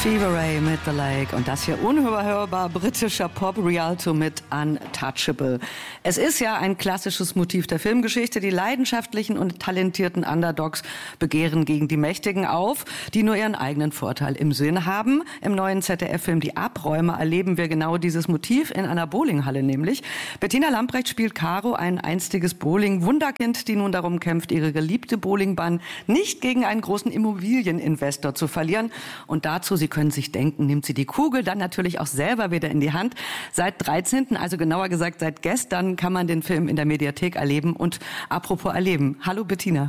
Stevie Ray mit The Lake und das hier unüberhörbar britischer Pop Rialto mit Untouchable. Es ist ja ein klassisches Motiv der Filmgeschichte. Die leidenschaftlichen und talentierten Underdogs begehren gegen die Mächtigen auf, die nur ihren eigenen Vorteil im Sinn haben. Im neuen ZDF-Film Die Abräumer erleben wir genau dieses Motiv in einer Bowlinghalle nämlich. Bettina Lamprecht spielt Caro, ein einstiges Bowling-Wunderkind, die nun darum kämpft, ihre geliebte Bowlingbahn nicht gegen einen großen Immobilieninvestor zu verlieren. Und dazu, Sie können sich denken, nimmt sie die Kugel dann natürlich auch selber wieder in die Hand. Seit 13., also genauer gesagt seit gestern, kann man den Film in der Mediathek erleben. Und apropos erleben, hallo Bettina.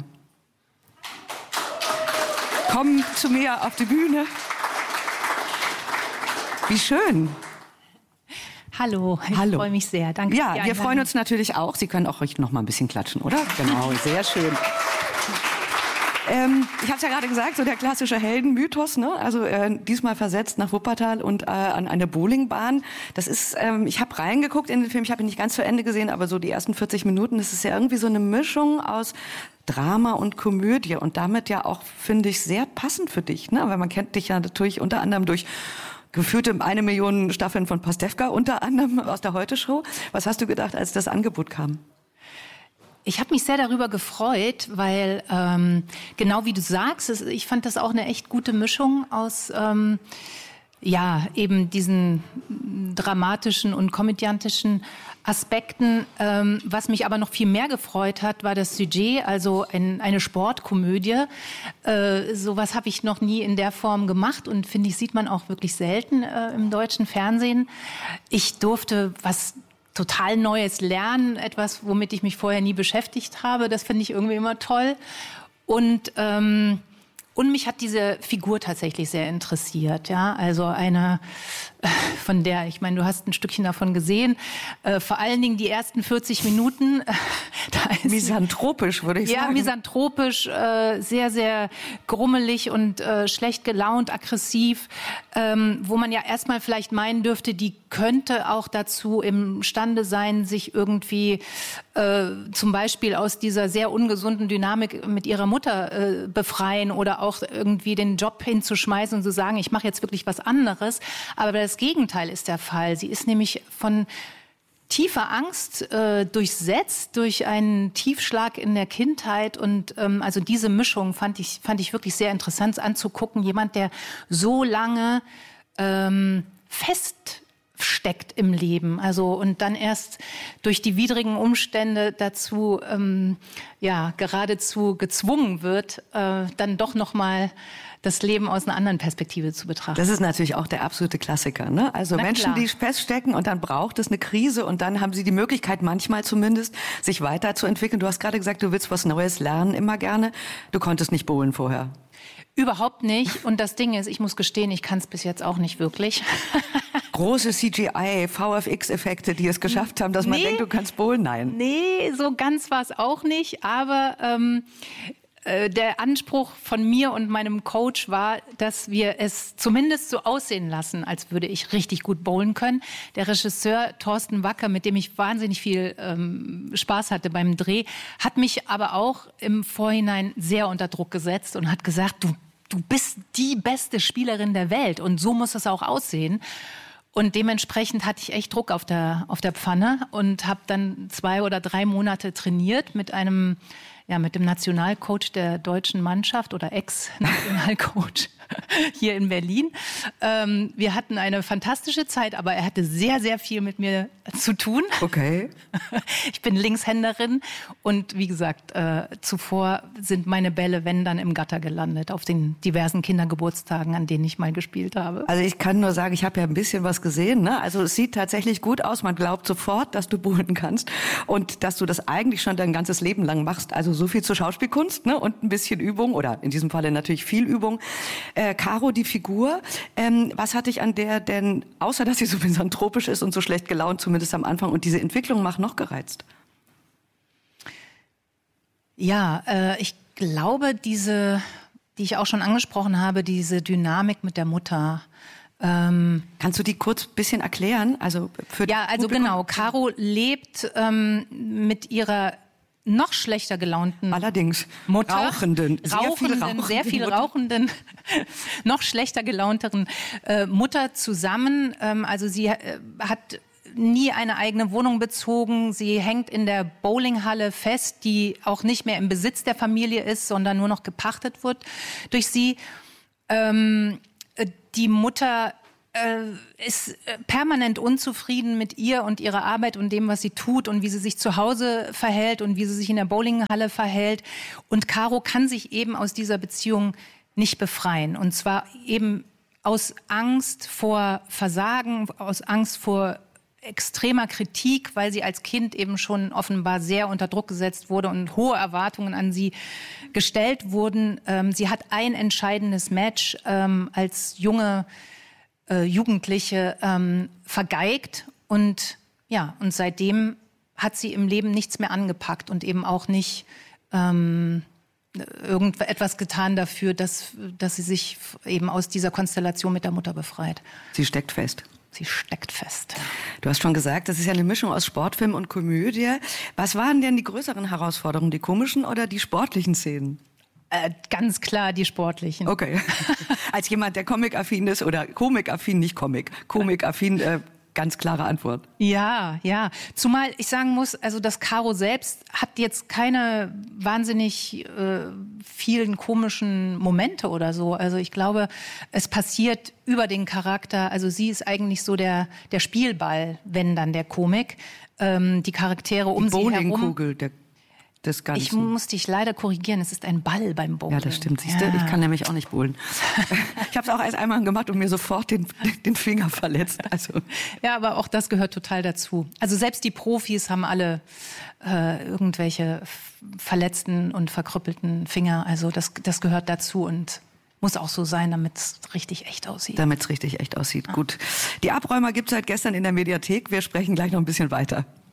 Komm zu mir auf die Bühne. Wie schön. Hallo, ich freue mich sehr. Danke. Ja, wir freuen uns natürlich auch. Sie können auch ruhig noch mal ein bisschen klatschen, oder? Genau, sehr schön. Ich habe es ja gerade gesagt, so der klassische Heldenmythos, ne? Also diesmal versetzt nach Wuppertal und an eine Bowlingbahn. Das ist, ich habe reingeguckt in den Film, ich habe ihn nicht ganz zu Ende gesehen, aber so die ersten 40 Minuten, das ist ja irgendwie so eine Mischung aus Drama und Komödie und damit ja auch, finde ich, sehr passend für dich, ne? Weil man kennt dich ja natürlich unter anderem durch geführte 1 Million Staffeln von Pastewka, unter anderem aus der Heute-Show. Was hast du gedacht, als das Angebot kam? Ich habe mich sehr darüber gefreut, weil genau wie du sagst, ich fand das auch eine echt gute Mischung aus eben diesen dramatischen und komödiantischen Aspekten. Was mich aber noch viel mehr gefreut hat, war das Sujet, also eine Sportkomödie. Sowas habe ich noch nie in der Form gemacht und finde ich, sieht man auch wirklich selten im deutschen Fernsehen. Ich durfte was total Neues lernen, etwas, womit ich mich vorher nie beschäftigt habe. Das finde ich irgendwie immer toll. Und mich hat diese Figur tatsächlich sehr interessiert. Ja, also eine, von der, ich meine, du hast ein Stückchen davon gesehen. Vor allen Dingen die ersten 40 Minuten. Da ist misanthropisch, würde ich sagen. Ja, misanthropisch, sehr, sehr grummelig und schlecht gelaunt, aggressiv. Wo man ja erstmal vielleicht meinen dürfte, die könnte auch dazu imstande sein, sich irgendwie zum Beispiel aus dieser sehr ungesunden Dynamik mit ihrer Mutter befreien oder auch irgendwie den Job hinzuschmeißen und zu sagen, ich mache jetzt wirklich was anderes. Aber das Gegenteil ist der Fall. Sie ist nämlich von tiefer Angst durchsetzt durch einen Tiefschlag in der Kindheit und also diese Mischung fand ich wirklich sehr interessant anzugucken. Jemand, der so lange feststeckt im Leben, also und dann erst durch die widrigen Umstände dazu geradezu gezwungen wird, dann doch noch mal das Leben aus einer anderen Perspektive zu betrachten. Das ist natürlich auch der absolute Klassiker, ne? Also Menschen, die feststecken und dann braucht es eine Krise und dann haben sie die Möglichkeit, manchmal zumindest, sich weiterzuentwickeln. Du hast gerade gesagt, du willst was Neues lernen, immer gerne. Du konntest nicht bowlen vorher. Überhaupt nicht. Und das Ding ist, ich muss gestehen, ich kann es bis jetzt auch nicht wirklich. Große CGI, VFX-Effekte, die es geschafft haben, dass man denkt, du kannst bowlen. Nein. Nee, so ganz war es auch nicht. Aber der Anspruch von mir und meinem Coach war, dass wir es zumindest so aussehen lassen, als würde ich richtig gut bowlen können. Der Regisseur Thorsten Wacker, mit dem ich wahnsinnig viel Spaß hatte beim Dreh, hat mich aber auch im Vorhinein sehr unter Druck gesetzt und hat gesagt, du bist die beste Spielerin der Welt und so muss es auch aussehen. Und dementsprechend hatte ich echt Druck auf der Pfanne und habe dann 2 oder 3 Monate trainiert mit dem Nationalcoach der deutschen Mannschaft oder Ex-Nationalcoach hier in Berlin. Wir hatten eine fantastische Zeit, aber er hatte sehr, sehr viel mit mir zu tun. Okay. Ich bin Linkshänderin und wie gesagt, zuvor sind meine Bälle, wenn dann, im Gatter gelandet, auf den diversen Kindergeburtstagen, an denen ich mal gespielt habe. Also ich kann nur sagen, ich habe ja ein bisschen was gesehen, ne? Also es sieht tatsächlich gut aus. Man glaubt sofort, dass du bowlen kannst und dass du das eigentlich schon dein ganzes Leben lang machst. Also so viel zur Schauspielkunst, ne? Und ein bisschen Übung oder in diesem Falle natürlich viel Übung. Caro, die Figur, was hat dich an der denn, außer dass sie so misanthropisch ist und so schlecht gelaunt, zumindest am Anfang, und diese Entwicklung noch gereizt? Ja, ich glaube, die ich auch schon angesprochen habe, diese Dynamik mit der Mutter. Kannst du die kurz ein bisschen erklären? Also genau. Caro lebt mit ihrer noch schlechter gelaunten allerdings Mutter, rauchenden, sehr viel rauchenden, noch schlechter gelaunteren Mutter zusammen. Also sie hat nie eine eigene Wohnung bezogen. Sie hängt in der Bowlinghalle fest, die auch nicht mehr im Besitz der Familie ist, sondern nur noch gepachtet wird durch sie. Die Mutter ist permanent unzufrieden mit ihr und ihrer Arbeit und dem, was sie tut und wie sie sich zu Hause verhält und wie sie sich in der Bowlinghalle verhält. Und Caro kann sich eben aus dieser Beziehung nicht befreien. Und zwar eben aus Angst vor Versagen, aus Angst vor extremer Kritik, weil sie als Kind eben schon offenbar sehr unter Druck gesetzt wurde und hohe Erwartungen an sie gestellt wurden. Sie hat ein entscheidendes Match als junge Jugendliche vergeigt und seitdem hat sie im Leben nichts mehr angepackt und eben auch nicht irgendetwas getan dafür, dass sie sich eben aus dieser Konstellation mit der Mutter befreit. Sie steckt fest. Sie steckt fest. Du hast schon gesagt, das ist ja eine Mischung aus Sportfilm und Komödie. Was waren denn die größeren Herausforderungen, die komischen oder die sportlichen Szenen? Ganz klar die sportlichen. Okay. Als jemand, der Comic-affin ist oder Komik-affin, nicht Comic, Komik-affin, ganz klare Antwort. Ja. Zumal ich sagen muss, also das Caro selbst hat jetzt keine wahnsinnig vielen komischen Momente oder so. Also ich glaube, es passiert über den Charakter. Also sie ist eigentlich so der Spielball, wenn dann der Komik. Die Charaktere um sie herum. Die Bowlingkugel des Ganzen. Ich muss dich leider korrigieren, es ist ein Ball beim Bowling. Ja, das stimmt. Siehst du? Ich kann nämlich auch nicht bowlen. Ich habe es auch erst einmal gemacht und mir sofort den Finger verletzt. Also. Ja, aber auch das gehört total dazu. Also selbst die Profis haben alle irgendwelche verletzten und verkrüppelten Finger. Also das gehört dazu und muss auch so sein, damit es richtig echt aussieht. Damit es richtig echt aussieht. Gut. Die Abräumer gibt es seit gestern in der Mediathek. Wir sprechen gleich noch ein bisschen weiter.